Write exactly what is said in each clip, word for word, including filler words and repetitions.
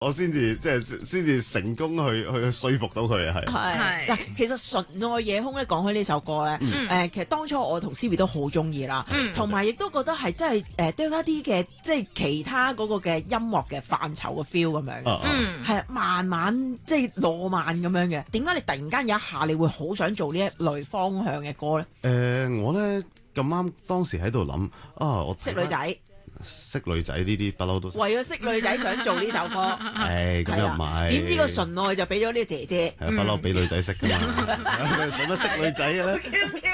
我先至即係先至成功去去說服到佢啊，係。 係嗱，其實《純愛夜空》咧，講開呢首歌咧，誒、 嗯呃，其實當初我同 Siri 都好中意啦，同埋亦都覺得係真係誒 Delta D 嘅，即係其他嗰個嘅音樂嘅範疇嘅 feel 咁樣， 啊啊嗯，係慢慢即係浪漫咁樣嘅。點解你突然間有一下你會好想做呢一類方向嘅歌咧？ 誒、呃，我咧咁啱當時喺度諗啊，我識女仔。 識女仔呢啲不嬲都為咗識女仔想做呢首歌， 誒咁又唔係點知個純愛就俾咗呢個姐姐， 係不嬲俾女仔識噶嘛，使乜識女仔嘅咧？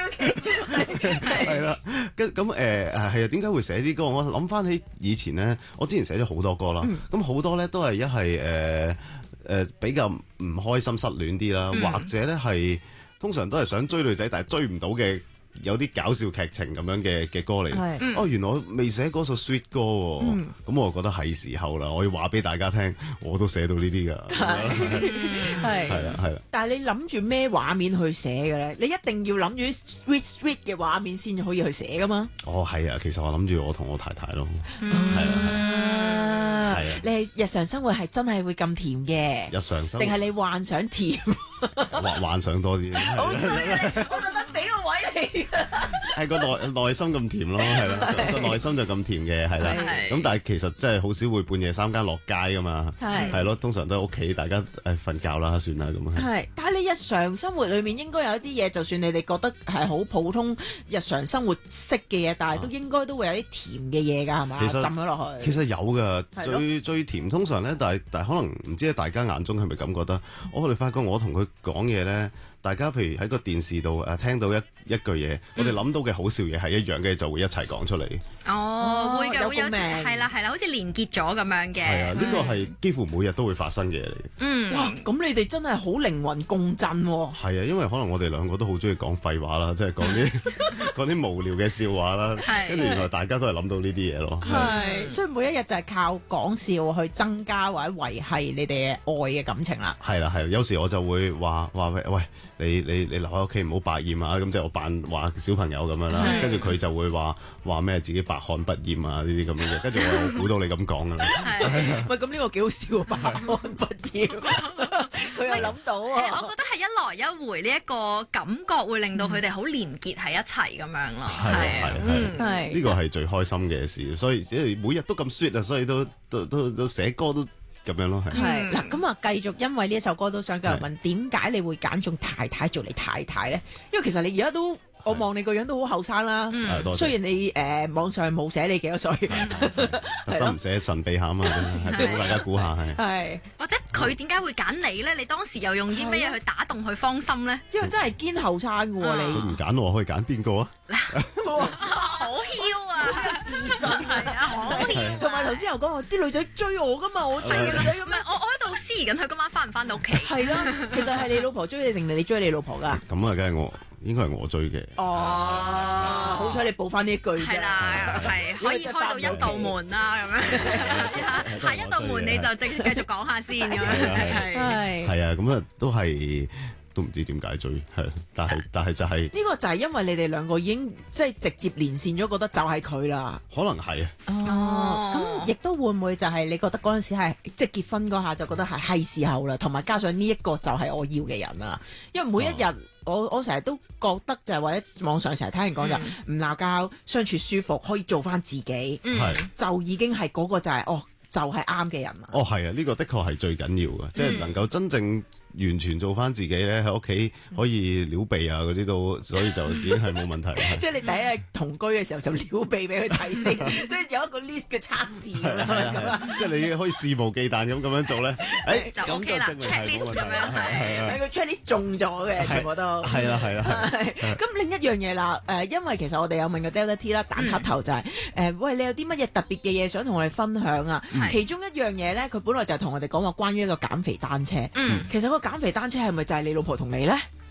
係啦，跟咁誒係啊，點解會寫啲歌？我諗翻起以前咧，我之前寫咗好多歌啦，咁好、嗯、多咧都係一係誒誒比較唔開心失戀啲啦，嗯、或者咧係通常都係想追女仔，但係追唔到嘅。有啲搞笑劇情咁樣嘅嘅歌嚟，是哦，原來我未寫嗰首 sweet 歌喎，咁、嗯、我覺得係時候啦，我要話俾大家聽，我都寫到呢啲㗎，係係啦係啦。但係你諗住咩畫面去寫嘅咧？你一定要諗住 sweet sweet 嘅畫面先可以去寫㗎嘛？哦，係啊，其實我諗住我同我太太咯，係啊係啊。你係日常生活係真係會咁甜嘅？日常生活定係你幻想甜？幻幻想多啲。好衰啊！你我特登俾個位你。係個內內心咁甜咯，係啦，個內心就咁甜嘅，係啦。咁但係其實真係好少會半夜三更落街噶嘛，係係咯，通常都喺屋企，大家誒瞓覺啦，算啦咁。係，但係你日常生活裏面應該有一啲嘢，就算你哋覺得係好普通日常生活式嘅嘢，但係都應該都會有啲甜嘅嘢㗎，係嘛？其實浸咗落去。其實有㗎，最最甜通常咧，但係但係可能唔知喺大家眼中係咪咁覺得？我哋發覺我同佢講嘢咧。大家譬如喺個電視度誒聽到一一句嘢，我哋諗到嘅好笑嘢係一樣嘅，就會一齊講出嚟。哦，會嘅，會有係啦係啦，好似連結咗咁樣嘅。係啊，呢個係幾乎每日都會發生嘅嘢嚟。嗯，哇，咁你哋真係好靈魂共振喎。係啊，因為可能我哋兩個都好中意講廢話啦，即係講啲講啲無聊嘅笑話啦。係，跟住原來大家都係諗到呢啲嘢咯。係，所以每一日就係靠講笑去增加或者維係你哋嘅愛嘅感情啦。係啦係，有時我就會話話喂喂。你你你留喺屋企唔好百厭啊！咁即係我扮話小朋友咁樣啦，跟住佢就會話話咩自己百看不厭啊呢啲咁樣嘅，跟住我又估到你咁講噶啦。喂，咁呢個幾好笑啊！百看不厭，佢又諗到啊！我覺得係一來一回呢一個感覺會令到佢哋好連結喺一齊咁樣咯。係係係，呢個係最開心嘅事，所以即係每日都咁 sweet 啊，所以都都都都寫歌都。咁樣咯，係。係嗱，咁啊，繼續因為呢一首歌都想繼續問，點解你會揀中太太做你太太咧？因為其實你而家都，我望你個樣都好後生啦。嗯，雖然你誒網上冇寫你幾多歲，特登唔寫神秘下啊嘛，係俾大家估下係。係，或者佢點解會揀你咧？你當時又用啲咩嘢去打動佢芳心咧？因為真係堅後生嘅喎，你。佢唔揀我，可以揀邊個啊？好囂啊！好有自信係啊，好囂。同埋頭先又講話啲女仔追我噶嘛，我追女仔咁樣，我我喺度思疑緊佢今晚翻唔翻到屋企。係啦，其實係你老婆追你定係你追你老婆噶？咁啊，梗係我，應該係我追嘅。哦，好彩你補翻呢一句啫。係啦，係可以開到一道門啦，咁樣。下一道門你就繼繼續講下先咁樣。係係啊，咁啊都係。都唔知點解追，係，但係但係就係呢個就係因為你哋兩個已經即係直接連線咗，覺得就係佢啦。可能係啊。哦，咁亦都會唔會就係你覺得嗰陣時係即係結婚嗰下就覺得係係時候啦，同埋加上呢一個就係我要嘅人啦。因為每一日、哦、我我成日都覺得就係或者網上成日聽人講就唔鬧交，相處舒服，可以做翻自己，嗯、就已經係嗰個就係、是、哦就係啱嘅人啦。哦，係啊，呢、呢個的確係最緊要嘅，即係、嗯、能夠真正。完全做翻自己咧，喺屋企可以撩鼻啊嗰啲都，所以就已經係冇問題。即係你第一日同居嘅時候就撩鼻俾佢睇先，即係有一個 list 嘅測試咁樣。即係你可以肆無忌憚咁咁樣做咧，誒就 OK 啦。checklist 咁樣係，係個 checklist 中咗嘅，全部都係啦係啦。咁另一樣嘢啦，誒，因為其實我哋有問過 Delta T 啦，蛋撻頭就係誒，喂，你有啲乜嘢特別嘅嘢想同我哋分享啊？其中一樣嘢咧，佢本來就係同我哋講話關於一個減肥單車。嗯，其實個減肥單車係咪就係你老婆同你咧？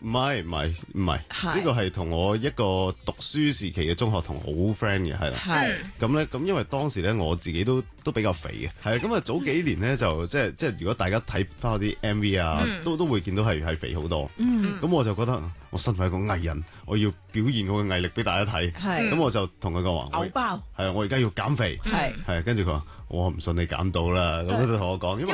唔係唔係唔係， 係呢個係同我一個讀書時期嘅中學同好 friend 嘅，係啦。 係咁咧，咁因為當時咧我自己都都比較肥嘅，係啊。咁啊早幾年咧就即係即係如果大家睇翻嗰啲 M V 啊，都都會見到係係肥好多。 嗯， 咁我就覺得我身為一個藝人，我要表現我嘅毅力俾大家睇。 係咁我就同佢講話，我牛包係啊，我而家要減肥。 係係跟住佢話我唔信你減到啦，咁佢就同我講，因為